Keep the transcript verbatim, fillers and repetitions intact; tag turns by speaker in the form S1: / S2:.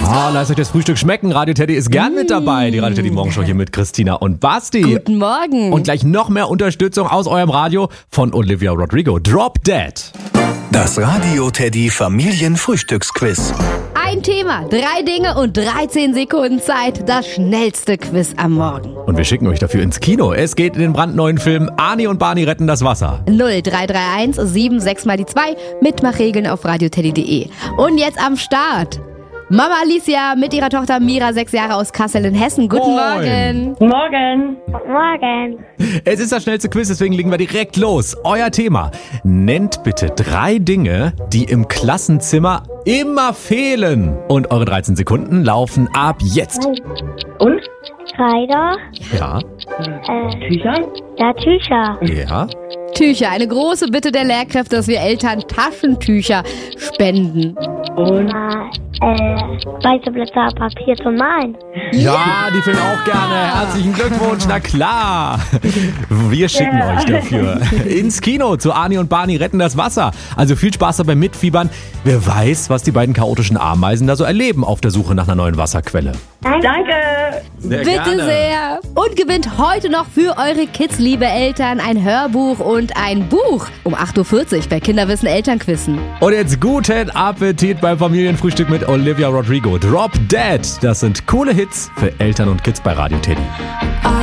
S1: Ah, lasst euch das Frühstück schmecken. Radio Teddy ist gern mit dabei. Die Radio Teddy Morgenshow hier mit Christina und Basti.
S2: Guten Morgen.
S1: Und gleich noch mehr Unterstützung aus eurem Radio von Olivia Rodrigo. Drop Dead.
S3: Das Radio Teddy Familienfrühstücksquiz.
S2: Ein Thema, drei Dinge und dreizehn Sekunden Zeit. Das schnellste Quiz am Morgen.
S1: Und wir schicken euch dafür ins Kino. Es geht in den brandneuen Film Arnie und Barney retten das Wasser.
S2: null drei drei eins sieben sechs mal die zwei. Mitmachregeln auf radioteddy punkt de. Und jetzt am Start Mama Alicia mit ihrer Tochter Mira, sechs Jahre aus Kassel in Hessen. Guten
S1: Moin.
S2: Morgen.
S4: Morgen.
S5: Morgen.
S1: Es ist das schnellste Quiz, deswegen legen wir direkt los. Euer Thema. Nennt bitte drei Dinge, die im Klassenzimmer immer fehlen. Und eure dreizehn Sekunden laufen ab jetzt.
S4: Und?
S5: Kleider.
S1: Ja,
S5: Äh,
S4: Tücher?
S5: ja, Tücher.
S1: ja.
S2: Tücher. Eine große Bitte der Lehrkräfte, dass wir Eltern Taschentücher spenden.
S4: Und?
S5: Mal, äh, weiße Blätter Papier zum Malen.
S1: Ja, die fehlen auch gerne. Herzlichen Glückwunsch, na klar. Wir schicken
S4: Ja.
S1: euch dafür ins Kino zu Arnie und Barney retten das Wasser. Also viel Spaß dabei Mitfiebern. Wer weiß, was die beiden chaotischen Ameisen da so erleben auf der Suche nach einer neuen Wasserquelle.
S4: Danke.
S1: Sehr
S2: Bitte
S1: gerne.
S2: sehr. Und gewinnt heute noch für eure Kids, liebe Eltern, ein Hörbuch und ein Buch. Um acht Uhr vierzig bei Kinderwissen Elternquissen.
S1: Und jetzt guten Appetit beim Familienfrühstück mit Olivia Rodrigo. Drop Dead. Das sind coole Hits für Eltern und Kids bei Radio Teddy.